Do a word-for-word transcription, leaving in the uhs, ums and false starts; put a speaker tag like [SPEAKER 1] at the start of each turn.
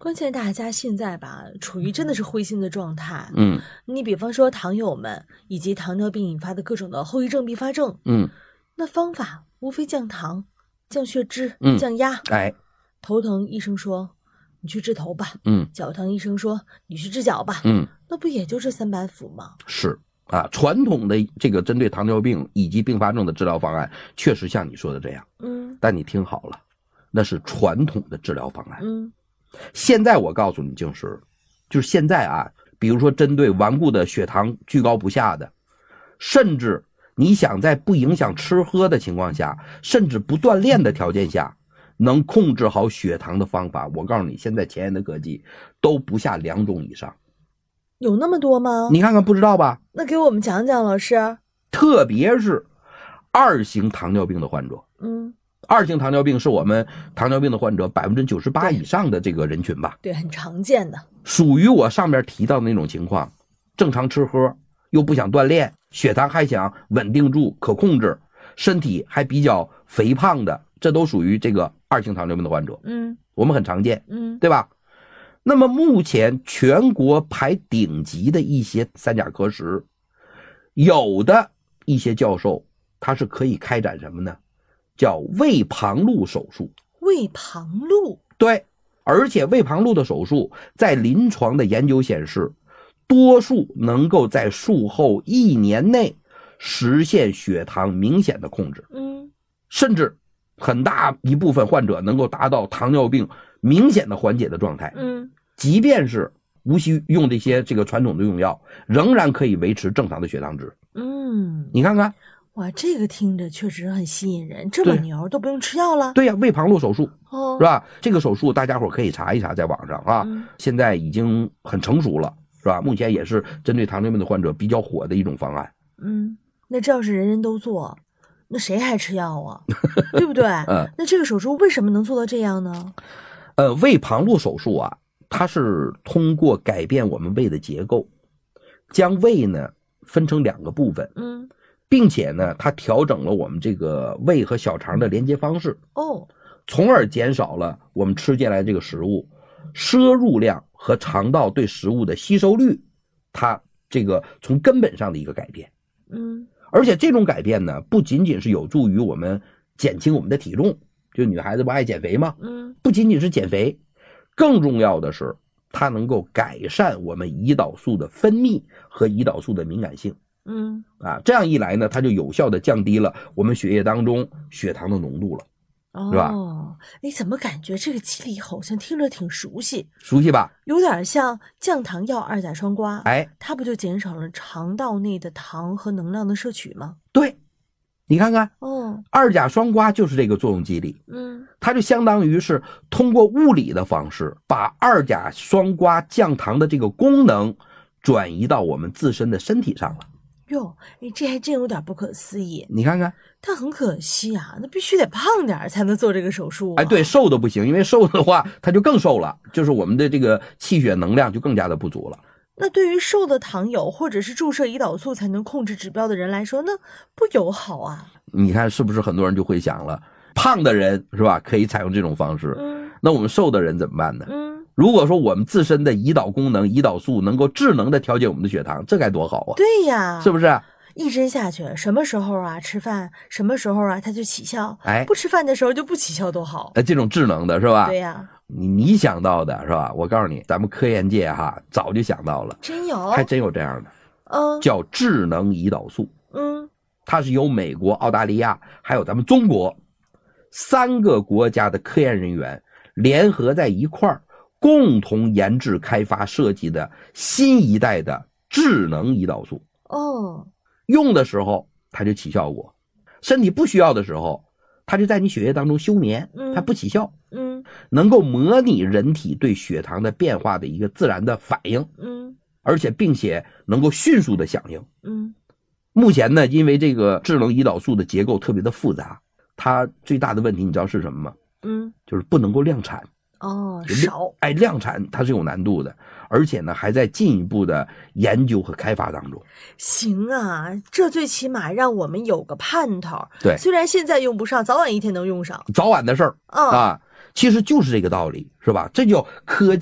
[SPEAKER 1] 关键大家现在吧，处于真的是灰心的状态。
[SPEAKER 2] 嗯，
[SPEAKER 1] 你比方说糖友们以及糖尿病引发的各种的后遗症、并发症，
[SPEAKER 2] 嗯，
[SPEAKER 1] 那方法无非降糖、降血脂、
[SPEAKER 2] 嗯
[SPEAKER 1] 降压。
[SPEAKER 2] 哎，
[SPEAKER 1] 头疼医生说你去治头吧，
[SPEAKER 2] 嗯，
[SPEAKER 1] 脚疼医生说你去治脚吧，
[SPEAKER 2] 嗯，
[SPEAKER 1] 那不也就这三板斧吗？
[SPEAKER 2] 是啊，传统的这个针对糖尿病以及并发症的治疗方案，确实像你说的这样。
[SPEAKER 1] 嗯，
[SPEAKER 2] 但你听好了，那是传统的治疗方案。
[SPEAKER 1] 嗯，
[SPEAKER 2] 现在我告诉你，静时，就是现在啊，比如说针对顽固的血糖居高不下的，甚至你想在不影响吃喝的情况下，甚至不锻炼的条件下，能控制好血糖的方法，我告诉你，现在前沿的科技都不下两种以上。
[SPEAKER 1] 有那么多吗？
[SPEAKER 2] 你看看，不知道吧？
[SPEAKER 1] 那给我们讲讲，老师。
[SPEAKER 2] 特别是二型糖尿病的患者，
[SPEAKER 1] 嗯，
[SPEAKER 2] 二型糖尿病是我们糖尿病的患者百分之九十八以上的这个人群吧？
[SPEAKER 1] 对，很常见的，
[SPEAKER 2] 属于我上面提到的那种情况，正常吃喝又不想锻炼，血糖还想稳定住可控制，身体还比较肥胖的，这都属于这个二型糖尿病的患者。
[SPEAKER 1] 嗯，
[SPEAKER 2] 我们很常见，
[SPEAKER 1] 嗯，
[SPEAKER 2] 对吧？那么目前全国排顶级的一些三甲科室，有的一些教授他是可以开展什么呢？叫胃旁路手术。
[SPEAKER 1] 胃旁路，
[SPEAKER 2] 对，而且胃旁路的手术在临床的研究显示，多数能够在术后一年内实现血糖明显的控制。
[SPEAKER 1] 嗯，
[SPEAKER 2] 甚至很大一部分患者能够达到糖尿病明显的缓解的状态。
[SPEAKER 1] 嗯，
[SPEAKER 2] 即便是无需用这些这个传统的用药，仍然可以维持正常的血糖值。
[SPEAKER 1] 嗯，
[SPEAKER 2] 你看看，
[SPEAKER 1] 哇，这个听着确实很吸引人，这么牛都不用吃药了。
[SPEAKER 2] 对呀、啊，胃旁路手术，
[SPEAKER 1] 哦，
[SPEAKER 2] 是吧？这个手术大家伙可以查一查，在网上啊，
[SPEAKER 1] 嗯、
[SPEAKER 2] 现在已经很成熟了，是吧？目前也是针对糖尿病的患者比较火的一种方案。
[SPEAKER 1] 嗯，那这要是人人都做，那谁还吃药啊？对不对？
[SPEAKER 2] 嗯，
[SPEAKER 1] 那这个手术为什么能做到这样呢？
[SPEAKER 2] 呃，胃旁路手术啊，它是通过改变我们胃的结构，将胃呢分成两个部分，
[SPEAKER 1] 嗯，
[SPEAKER 2] 并且呢，它调整了我们这个胃和小肠的连接方式，
[SPEAKER 1] 哦，
[SPEAKER 2] 从而减少了我们吃进来这个食物摄入量和肠道对食物的吸收率，它这个从根本上的一个改变。
[SPEAKER 1] 嗯，
[SPEAKER 2] 而且这种改变呢，不仅仅是有助于我们减轻我们的体重，就女孩子不爱减肥吗？
[SPEAKER 1] 嗯，
[SPEAKER 2] 不仅仅是减肥，更重要的是它能够改善我们胰岛素的分泌和胰岛素的敏感性。
[SPEAKER 1] 嗯，
[SPEAKER 2] 啊，这样一来呢，它就有效的降低了我们血液当中血糖的浓度了，是吧？
[SPEAKER 1] 哦，你怎么感觉这个机理好像听着挺熟悉？
[SPEAKER 2] 熟悉吧？
[SPEAKER 1] 有点像降糖药二甲双胍，
[SPEAKER 2] 哎，
[SPEAKER 1] 它不就减少了肠道内的糖和能量的摄取吗？
[SPEAKER 2] 对，你看看，
[SPEAKER 1] 哦，
[SPEAKER 2] 二甲双胍就是这个作用机理，
[SPEAKER 1] 嗯，
[SPEAKER 2] 它就相当于是通过物理的方式，把二甲双胍降糖的这个功能转移到我们自身的身体上了。
[SPEAKER 1] 哟，哎，这还真有点不可思议。
[SPEAKER 2] 你看看，
[SPEAKER 1] 但很可惜啊，那必须得胖点才能做这个手术、啊。
[SPEAKER 2] 哎，对，瘦的不行，因为瘦的话，它就更瘦了，就是我们的这个气血能量就更加的不足了。
[SPEAKER 1] 那对于瘦的糖友或者是注射胰岛素才能控制指标的人来说，那不友好啊。
[SPEAKER 2] 你看是不是很多人就会想了，胖的人是吧，可以采用这种方式，
[SPEAKER 1] 嗯，
[SPEAKER 2] 那我们瘦的人怎么办呢？
[SPEAKER 1] 嗯，
[SPEAKER 2] 如果说我们自身的胰岛功能、胰岛素能够智能的调节我们的血糖，这该多好啊！
[SPEAKER 1] 对呀，
[SPEAKER 2] 是不是？
[SPEAKER 1] 一针下去，什么时候啊吃饭，什么时候啊它就起效，
[SPEAKER 2] 哎，
[SPEAKER 1] 不吃饭的时候就不起效，多好！
[SPEAKER 2] 哎，这种智能的是吧？
[SPEAKER 1] 对呀，
[SPEAKER 2] 你你想到的是吧？我告诉你，咱们科研界哈早就想到了，
[SPEAKER 1] 真有，
[SPEAKER 2] 还真有这样的，
[SPEAKER 1] 嗯，
[SPEAKER 2] 叫智能胰岛素，
[SPEAKER 1] 嗯，
[SPEAKER 2] 它是由美国、澳大利亚还有咱们中国三个国家的科研人员联合在一块儿，共同研制开发设计的新一代的智能胰岛素。
[SPEAKER 1] 哦，
[SPEAKER 2] 用的时候它就起效果，身体不需要的时候，它就在你血液当中休眠，它不起效，
[SPEAKER 1] 嗯，
[SPEAKER 2] 能够模拟人体对血糖的变化的一个自然的反应，
[SPEAKER 1] 嗯，
[SPEAKER 2] 而且并且能够迅速的响应，
[SPEAKER 1] 嗯。
[SPEAKER 2] 目前呢，因为这个智能胰岛素的结构特别的复杂，它最大的问题你知道是什么吗？
[SPEAKER 1] 嗯，
[SPEAKER 2] 就是不能够量产。
[SPEAKER 1] 哦，少，
[SPEAKER 2] 哎，量产它是有难度的，而且呢还在进一步的研究和开发当中。
[SPEAKER 1] 行啊，这最起码让我们有个盼头。
[SPEAKER 2] 对，
[SPEAKER 1] 虽然现在用不上，早晚一天能用上，
[SPEAKER 2] 早晚的事儿、
[SPEAKER 1] 哦、
[SPEAKER 2] 啊，其实就是这个道理，是吧？这叫科技。